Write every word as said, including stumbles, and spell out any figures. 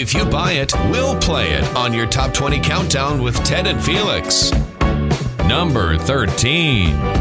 If you buy it, we'll play it on your Top twenty Countdown with Ted and Felix. Number thirteen.